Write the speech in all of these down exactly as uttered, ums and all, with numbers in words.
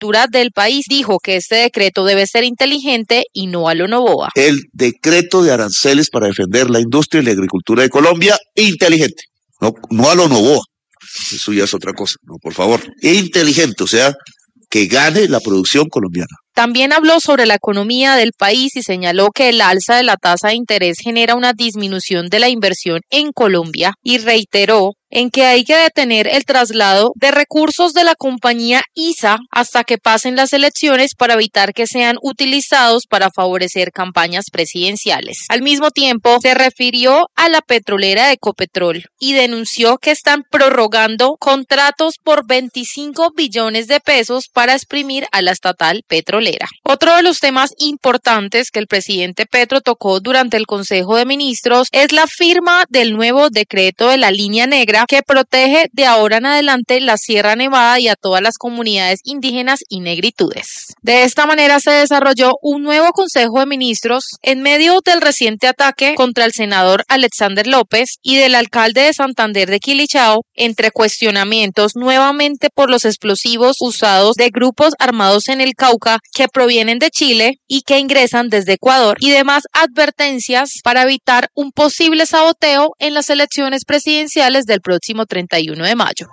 agricultura del país, dijo que este decreto debe ser inteligente y no a lo Novoa. El decreto de aranceles para defender la industria y la agricultura de Colombia, inteligente, no, no a lo Novoa, eso ya es otra cosa, no, por favor, inteligente, o sea, que gane la producción colombiana. También habló sobre la economía del país y señaló que el alza de la tasa de interés genera una disminución de la inversión en Colombia y reiteró en que hay que detener el traslado de recursos de la compañía I S A hasta que pasen las elecciones para evitar que sean utilizados para favorecer campañas presidenciales. Al mismo tiempo, se refirió a la petrolera Ecopetrol y denunció que están prorrogando contratos por veinticinco billones de pesos para exprimir a la estatal petrolera. Otro de los temas importantes que el presidente Petro tocó durante el Consejo de Ministros es la firma del nuevo decreto de la línea negra que protege de ahora en adelante la Sierra Nevada y a todas las comunidades indígenas y negritudes. De esta manera se desarrolló un nuevo Consejo de Ministros en medio del reciente ataque contra el senador Alexander López y del alcalde de Santander de Quilichao, entre cuestionamientos nuevamente por los explosivos usados de grupos armados en el Cauca que provienen de Chile y que ingresan desde Ecuador, y demás advertencias para evitar un posible saboteo en las elecciones presidenciales del próximo treinta y uno de mayo.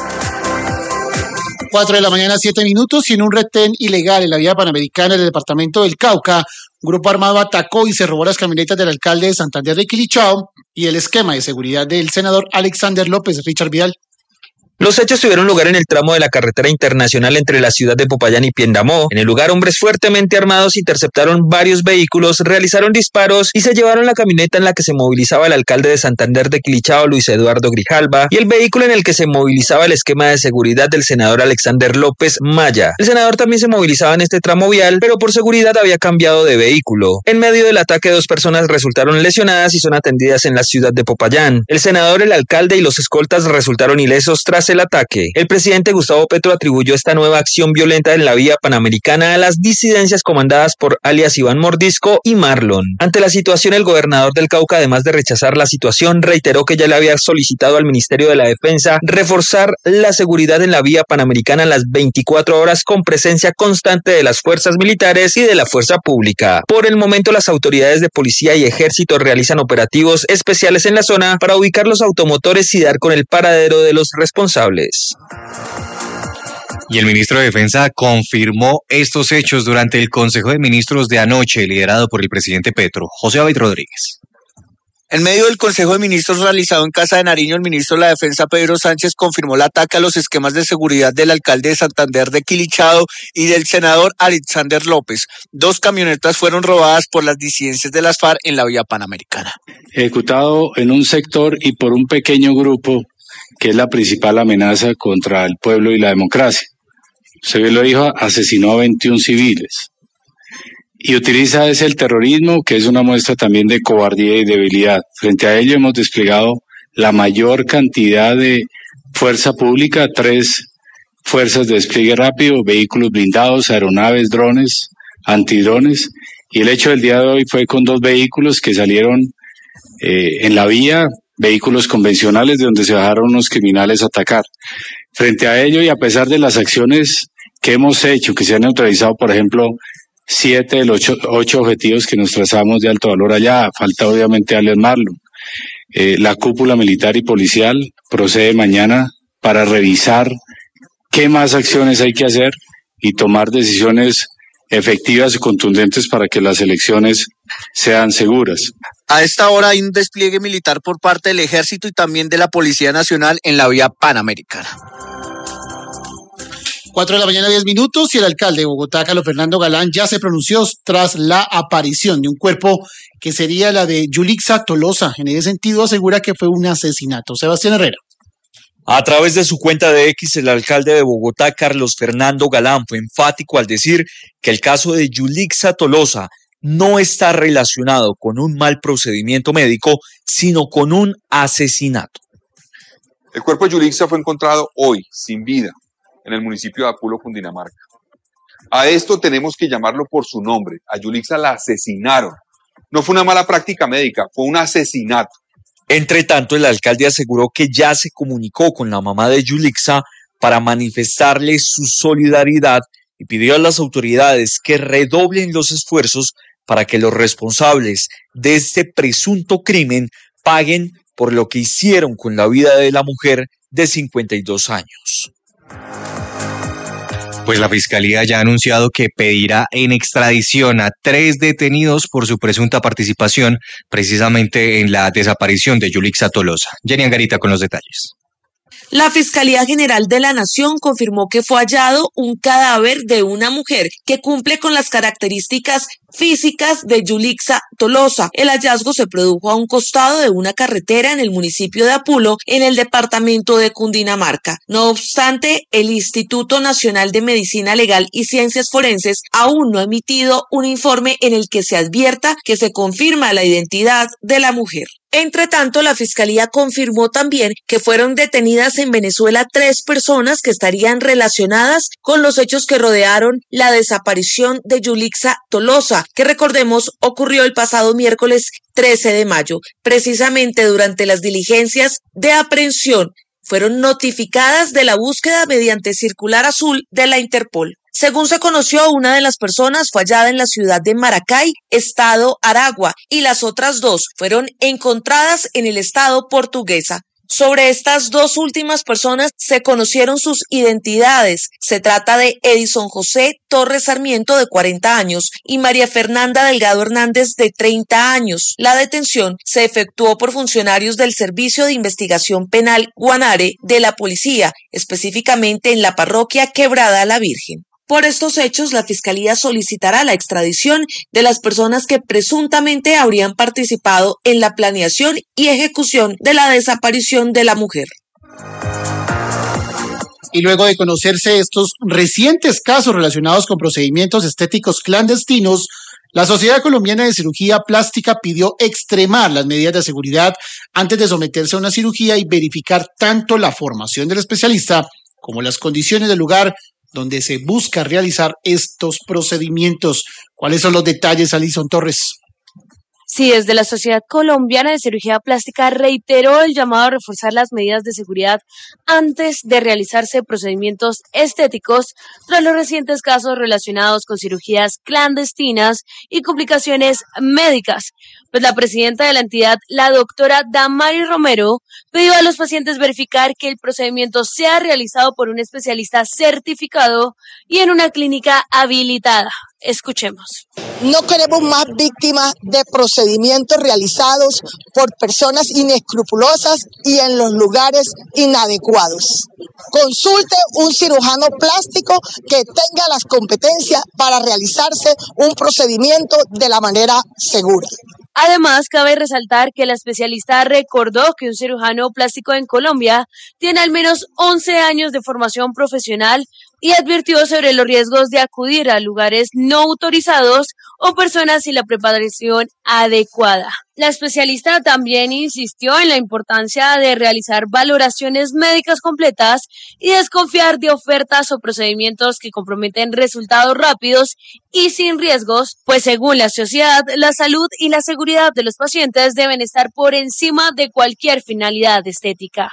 Cuatro de la mañana, siete minutos, y en un retén ilegal en la vía panamericana del departamento del Cauca, un grupo armado atacó y se robó las camionetas del alcalde de Santander de Quilichao y el esquema de seguridad del senador Alexander López. Richard Vidal. Los hechos tuvieron lugar en el tramo de la carretera internacional entre la ciudad de Popayán y Piendamó. En el lugar, hombres fuertemente armados interceptaron varios vehículos, realizaron disparos y se llevaron la camioneta en la que se movilizaba el alcalde de Santander de Quilichao, Luis Eduardo Grijalva, y el vehículo en el que se movilizaba el esquema de seguridad del senador Alexander López Maya. El senador también se movilizaba en este tramo vial, pero por seguridad había cambiado de vehículo. En medio del ataque, dos personas resultaron lesionadas y son atendidas en la ciudad de Popayán. El senador, el alcalde y los escoltas resultaron ilesos tras el ataque. El presidente Gustavo Petro atribuyó esta nueva acción violenta en la vía panamericana a las disidencias comandadas por alias Iván Mordisco y Marlon. Ante la situación, el gobernador del Cauca, además de rechazar la situación, reiteró que ya le había solicitado al Ministerio de la Defensa reforzar la seguridad en la vía panamericana las veinticuatro horas con presencia constante de las fuerzas militares y de la fuerza pública. Por el momento, las autoridades de policía y ejército realizan operativos especiales en la zona para ubicar los automotores y dar con el paradero de los responsables. Y el ministro de Defensa confirmó estos hechos durante el Consejo de Ministros de anoche, liderado por el presidente Petro. José Abad Rodríguez. En medio del Consejo de Ministros realizado en Casa de Nariño, el ministro de la Defensa, Pedro Sánchez, confirmó el ataque a los esquemas de seguridad del alcalde de Santander de Quilichao y del senador Alexander López. Dos camionetas fueron robadas por las disidencias de las FARC en la vía panamericana. Ejecutado en un sector y por un pequeño grupo que es la principal amenaza contra el pueblo y la democracia. Usted lo dijo, asesinó a veintiún civiles. Y utiliza ese el terrorismo, que es una muestra también de cobardía y debilidad. Frente a ello hemos desplegado la mayor cantidad de fuerza pública, tres fuerzas de despliegue rápido, vehículos blindados, aeronaves, drones, antidrones. Y el hecho del día de hoy fue con dos vehículos que salieron eh, en la vía, vehículos convencionales de donde se bajaron unos criminales a atacar. Frente a ello y a pesar de las acciones que hemos hecho, que se han neutralizado, por ejemplo, siete de los ocho, ocho objetivos que nos trazamos de alto valor allá, falta obviamente alias Marlon. Eh, la cúpula militar y policial procede mañana para revisar qué más acciones hay que hacer y tomar decisiones efectivas y contundentes para que las elecciones sean seguras. A esta hora hay un despliegue militar por parte del Ejército y también de la Policía Nacional en la vía panamericana. Cuatro de la mañana, diez minutos, y el alcalde de Bogotá, Carlos Fernando Galán, ya se pronunció tras la aparición de un cuerpo que sería la de Yulixa Tolosa. En ese sentido, asegura que fue un asesinato. Sebastián Herrera. A través de su cuenta de X, el alcalde de Bogotá, Carlos Fernando Galán, fue enfático al decir que el caso de Yulixa Tolosa no está relacionado con un mal procedimiento médico, sino con un asesinato. El cuerpo de Yulixa fue encontrado hoy, sin vida, en el municipio de Apulo, Cundinamarca. A esto tenemos que llamarlo por su nombre. A Yulixa la asesinaron. No fue una mala práctica médica, fue un asesinato. Entre tanto, el alcalde aseguró que ya se comunicó con la mamá de Yulixa para manifestarle su solidaridad y pidió a las autoridades que redoblen los esfuerzos para que los responsables de este presunto crimen paguen por lo que hicieron con la vida de la mujer de cincuenta y dos años. Pues la Fiscalía ya ha anunciado que pedirá en extradición a tres detenidos por su presunta participación precisamente en la desaparición de Yulixa Tolosa. Jenny Angarita con los detalles. La Fiscalía General de la Nación confirmó que fue hallado un cadáver de una mujer que cumple con las características físicas de Yulixa Tolosa. El hallazgo se produjo a un costado de una carretera en el municipio de Apulo, en el departamento de Cundinamarca. No obstante, el Instituto Nacional de Medicina Legal y Ciencias Forenses aún no ha emitido un informe en el que se advierta que se confirma la identidad de la mujer. Entre tanto, la Fiscalía confirmó también que fueron detenidas en Venezuela tres personas que estarían relacionadas con los hechos que rodearon la desaparición de Yulixa Tolosa, que recordemos ocurrió el pasado miércoles trece de mayo. Precisamente durante las diligencias de aprehensión fueron notificadas de la búsqueda mediante circular azul de la Interpol. Según se conoció, una de las personas fue hallada en la ciudad de Maracay, estado Aragua, y las otras dos fueron encontradas en el estado Portuguesa. Sobre estas dos últimas personas se conocieron sus identidades. Se trata de Edison José Torres Sarmiento, de cuarenta años, y María Fernanda Delgado Hernández, de treinta años. La detención se efectuó por funcionarios del Servicio de Investigación Penal Guanare de la Policía, específicamente en la parroquia Quebrada la Virgen. Por estos hechos, la Fiscalía solicitará la extradición de las personas que presuntamente habrían participado en la planeación y ejecución de la desaparición de la mujer. Y luego de conocerse estos recientes casos relacionados con procedimientos estéticos clandestinos, la Sociedad Colombiana de Cirugía Plástica pidió extremar las medidas de seguridad antes de someterse a una cirugía y verificar tanto la formación del especialista como las condiciones del lugar donde se busca realizar estos procedimientos. ¿Cuáles son los detalles, Alison Torres? Sí, desde la Sociedad Colombiana de Cirugía Plástica reiteró el llamado a reforzar las medidas de seguridad antes de realizarse procedimientos estéticos tras los recientes casos relacionados con cirugías clandestinas y complicaciones médicas. Pues la presidenta de la entidad, la doctora Damari Romero, pidió a los pacientes verificar que el procedimiento sea realizado por un especialista certificado y en una clínica habilitada. Escuchemos. No queremos más víctimas de procedimientos realizados por personas inescrupulosas y en los lugares inadecuados. Consulte un cirujano plástico que tenga las competencias para realizarse un procedimiento de la manera segura. Además, cabe resaltar que la especialista recordó que un cirujano plástico en Colombia tiene al menos once años de formación profesional y advirtió sobre los riesgos de acudir a lugares no autorizados o personas sin la preparación adecuada. La especialista también insistió en la importancia de realizar valoraciones médicas completas y desconfiar de ofertas o procedimientos que comprometen resultados rápidos y sin riesgos, pues según la sociedad, la salud y la seguridad de los pacientes deben estar por encima de cualquier finalidad estética.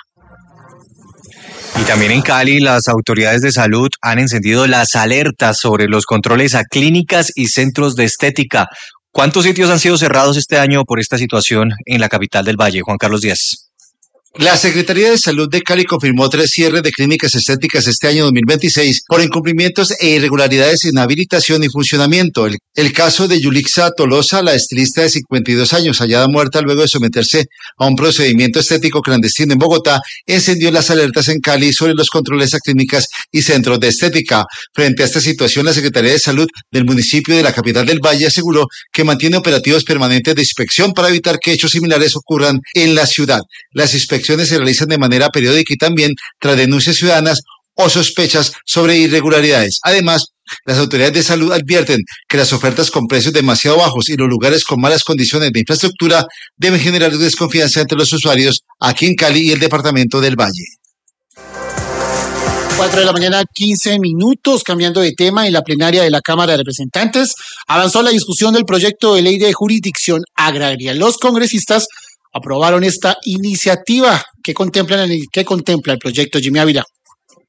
Y también en Cali, las autoridades de salud han encendido las alertas sobre los controles a clínicas y centros de estética. ¿Cuántos sitios han sido cerrados este año por esta situación en la capital del Valle? Juan Carlos Díaz. La Secretaría de Salud de Cali confirmó tres cierres de clínicas estéticas este año dos mil veintiséis por incumplimientos e irregularidades en habilitación y funcionamiento. El, el caso de Yulixa Tolosa, la estilista de cincuenta y dos años, hallada muerta luego de someterse a un procedimiento estético clandestino en Bogotá, encendió las alertas en Cali sobre los controles a clínicas y centros de estética. Frente a esta situación, la Secretaría de Salud del municipio de la capital del Valle aseguró que mantiene operativos permanentes de inspección para evitar que hechos similares ocurran en la ciudad. Las inspecciones se realizan de manera periódica y también tras denuncias ciudadanas o sospechas sobre irregularidades. Además, las autoridades de salud advierten que las ofertas con precios demasiado bajos y los lugares con malas condiciones de infraestructura deben generar desconfianza entre los usuarios aquí en Cali y el departamento del Valle. Cuatro de la mañana, quince minutos, cambiando de tema. En la plenaria de la Cámara de Representantes avanzó la discusión del proyecto de ley de jurisdicción agraria. Los congresistas aprobaron esta iniciativa. ¿Qué contemplan el, qué contempla el proyecto, Jimmy Ávila?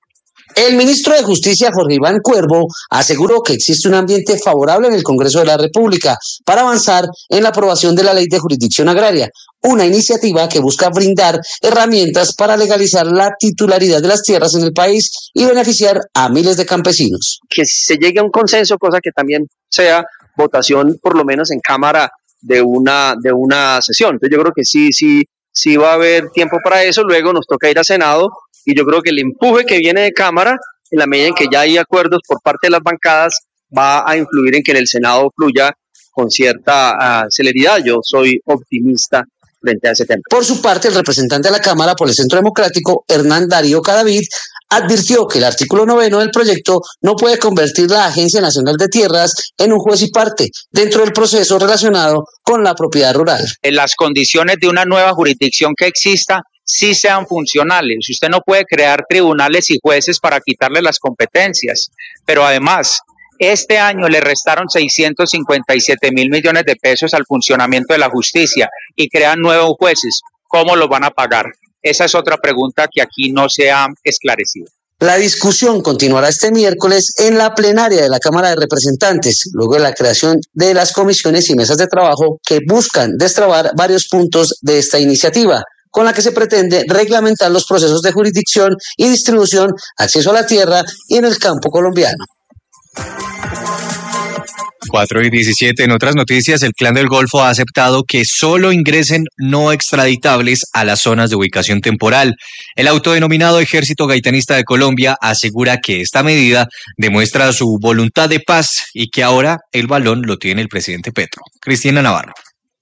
El ministro de Justicia, Jorge Iván Cuervo, aseguró que existe un ambiente favorable en el Congreso de la República para avanzar en la aprobación de la Ley de Jurisdicción Agraria, una iniciativa que busca brindar herramientas para legalizar la titularidad de las tierras en el país y beneficiar a miles de campesinos. Que se llegue a un consenso, cosa que también sea votación por lo menos en Cámara de una, de una sesión. Entonces yo creo que sí, sí, sí va a haber tiempo para eso, luego nos toca ir a Senado y yo creo que el empuje que viene de Cámara, en la medida en que ya hay acuerdos por parte de las bancadas, va a influir en que en el Senado fluya con cierta uh, celeridad. Yo soy optimista frente a ese tema. Por su parte, el representante de la Cámara por el Centro Democrático, Hernán Darío Cadavid, advirtió que el artículo noveno del proyecto no puede convertir la Agencia Nacional de Tierras en un juez y parte dentro del proceso relacionado con la propiedad rural. En las condiciones de una nueva jurisdicción que exista, sí sean funcionales. Usted no puede crear tribunales y jueces para quitarle las competencias, pero además, este año le restaron seiscientos cincuenta y siete mil millones de pesos al funcionamiento de la justicia y crean nuevos jueces. ¿Cómo los van a pagar? Esa es otra pregunta que aquí no se ha esclarecido. La discusión continuará este miércoles en la plenaria de la Cámara de Representantes, luego de la creación de las comisiones y mesas de trabajo que buscan destrabar varios puntos de esta iniciativa, con la que se pretende reglamentar los procesos de jurisdicción y distribución, acceso a la tierra y en el campo colombiano. cuatro y diecisiete. En otras noticias, el Clan del Golfo ha aceptado que solo ingresen no extraditables a las zonas de ubicación temporal. El autodenominado Ejército Gaitanista de Colombia asegura que esta medida demuestra su voluntad de paz y que ahora el balón lo tiene el presidente Petro. Cristina Navarro.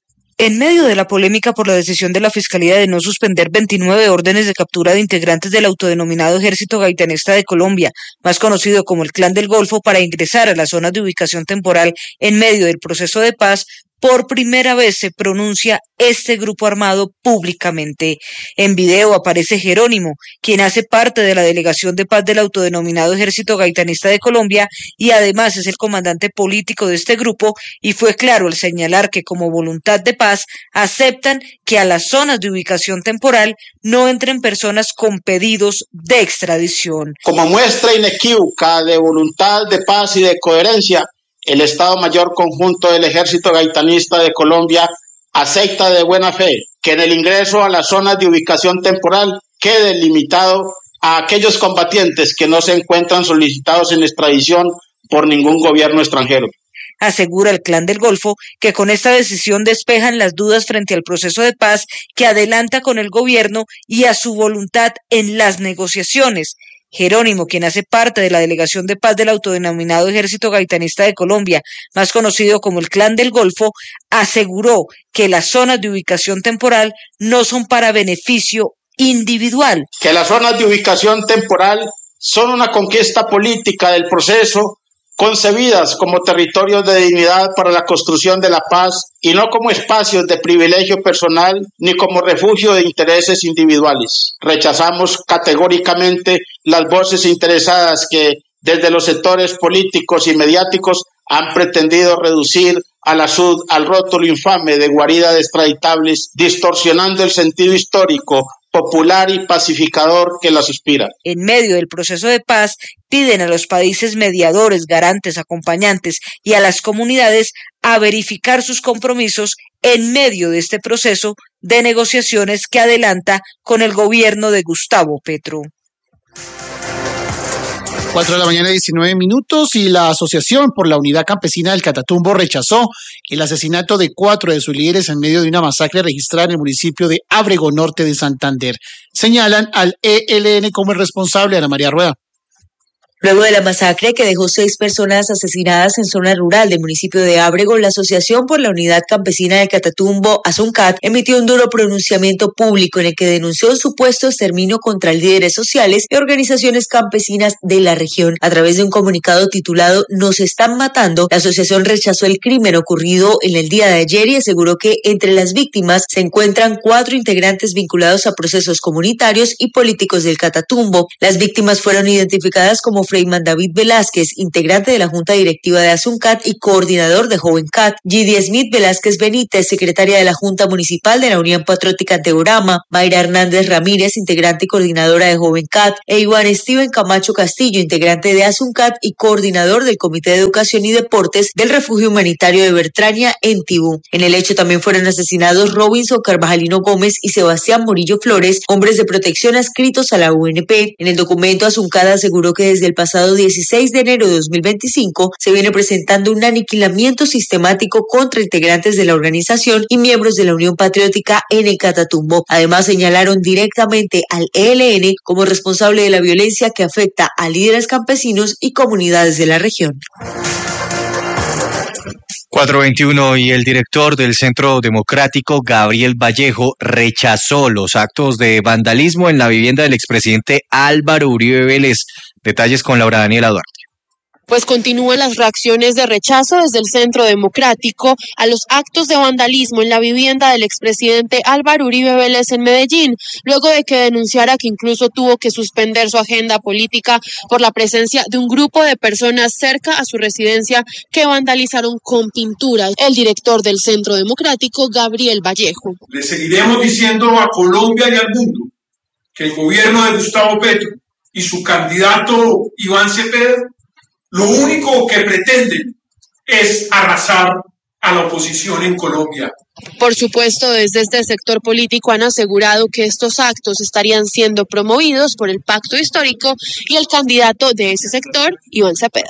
En medio de la polémica por la decisión de la Fiscalía de no suspender veintinueve órdenes de captura de integrantes del autodenominado Ejército Gaitanista de Colombia, más conocido como el Clan del Golfo, para ingresar a las zonas de ubicación temporal en medio del proceso de paz, por primera vez se pronuncia este grupo armado públicamente. En video aparece Jerónimo, quien hace parte de la delegación de paz del autodenominado Ejército Gaitanista de Colombia y además es el comandante político de este grupo, y fue claro al señalar que como voluntad de paz aceptan que a las zonas de ubicación temporal no entren personas con pedidos de extradición. Como muestra inequívoca de voluntad de paz y de coherencia, el Estado Mayor Conjunto del Ejército Gaitanista de Colombia acepta de buena fe que en el ingreso a las zonas de ubicación temporal quede limitado a aquellos combatientes que no se encuentran solicitados en extradición por ningún gobierno extranjero. Asegura el Clan del Golfo que con esta decisión despejan las dudas frente al proceso de paz que adelanta con el gobierno y a su voluntad en las negociaciones. Jerónimo, quien hace parte de la delegación de paz del autodenominado Ejército Gaitanista de Colombia, más conocido como el Clan del Golfo, aseguró que las zonas de ubicación temporal no son para beneficio individual. Que las zonas de ubicación temporal son una conquista política del proceso, concebidas como territorios de dignidad para la construcción de la paz y no como espacios de privilegio personal ni como refugio de intereses individuales. Rechazamos categóricamente las voces interesadas que desde los sectores políticos y mediáticos han pretendido reducir a la S U D al rótulo infame de guarida de extraditables, distorsionando el sentido histórico, popular y pacificador que las inspira. En medio del proceso de paz, piden a los países mediadores, garantes, acompañantes y a las comunidades a verificar sus compromisos en medio de este proceso de negociaciones que adelanta con el gobierno de Gustavo Petro. cuatro de la mañana, diecinueve minutos, y la Asociación por la Unidad Campesina del Catatumbo rechazó el asesinato de cuatro de sus líderes en medio de una masacre registrada en el municipio de Ábrego Norte de Santander. Señalan al E L N como el responsable. Ana María Rueda. Luego de la masacre que dejó seis personas asesinadas en zona rural del municipio de Ábrego, la Asociación por la Unidad Campesina del Catatumbo, ASUNCAT, emitió un duro pronunciamiento público en el que denunció un supuesto exterminio contra líderes sociales y organizaciones campesinas de la región. A través de un comunicado titulado "Nos están matando", la asociación rechazó el crimen ocurrido en el día de ayer y aseguró que entre las víctimas se encuentran cuatro integrantes vinculados a procesos comunitarios y políticos del Catatumbo. Las víctimas fueron identificadas como Freyman David Velázquez, integrante de la Junta Directiva de Asuncat y coordinador de Jovencat, Gidia Smith Velázquez Benítez, secretaria de la Junta Municipal de la Unión Patriótica Teorama, Mayra Hernández Ramírez, integrante y coordinadora de Jovencat, e Iván Steven Camacho Castillo, integrante de Asuncat y coordinador del Comité de Educación y Deportes del Refugio Humanitario de Bertrania en Tibú. En el hecho también fueron asesinados Robinson Carvajalino Gómez y Sebastián Morillo Flores, hombres de protección adscritos a la U N P. En el documento, Asuncat aseguró que desde el pasado dieciséis de enero de dos mil veinticinco se viene presentando un aniquilamiento sistemático contra integrantes de la organización y miembros de la Unión Patriótica en el Catatumbo. Además, señalaron directamente al E L N como responsable de la violencia que afecta a líderes campesinos y comunidades de la región. cuatro veintiuno y el director del Centro Democrático, Gabriel Vallejo, rechazó los actos de vandalismo en la vivienda del expresidente Álvaro Uribe Vélez. Detalles con Laura Daniela Duarte. Pues continúan las reacciones de rechazo desde el Centro Democrático a los actos de vandalismo en la vivienda del expresidente Álvaro Uribe Vélez en Medellín, luego de que denunciara que incluso tuvo que suspender su agenda política por la presencia de un grupo de personas cerca a su residencia que vandalizaron con pintura. El director del Centro Democrático, Gabriel Vallejo. Le seguiremos diciendo a Colombia y al mundo que el gobierno de Gustavo Petro y su candidato Iván Cepeda lo único que pretenden es arrasar a la oposición en Colombia. Por supuesto, desde este sector político han asegurado que estos actos estarían siendo promovidos por el Pacto Histórico y el candidato de ese sector, Iván Cepeda.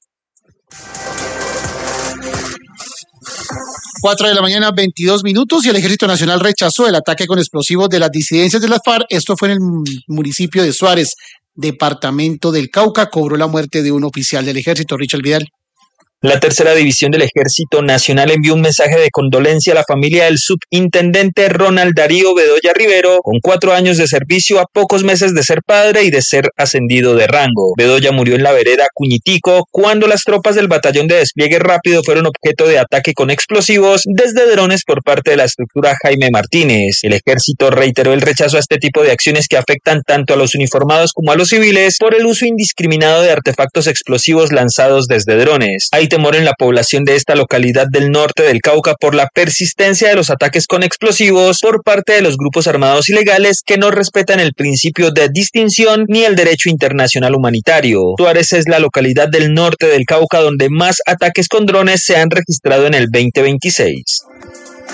Cuatro de la mañana, veintidós minutos, y el Ejército Nacional rechazó el ataque con explosivos de las disidencias de las FARC. Esto fue en el municipio de Suárez, departamento del Cauca. Cobró la muerte de un oficial del ejército. Richard Vidal. La tercera división del Ejército Nacional envió un mensaje de condolencia a la familia del subintendente Ronald Darío Bedoya Rivero, con cuatro años de servicio a pocos meses de ser padre y de ser ascendido de rango. Bedoya murió en la vereda Cuñitico cuando las tropas del batallón de despliegue rápido fueron objeto de ataque con explosivos desde drones por parte de la estructura Jaime Martínez. El ejército reiteró el rechazo a este tipo de acciones que afectan tanto a los uniformados como a los civiles por el uso indiscriminado de artefactos explosivos lanzados desde drones. Hay temor en la población de esta localidad del norte del Cauca por la persistencia de los ataques con explosivos por parte de los grupos armados ilegales que no respetan el principio de distinción ni el derecho internacional humanitario. Suárez es la localidad del norte del Cauca donde más ataques con drones se han registrado en el veinte veintiséis.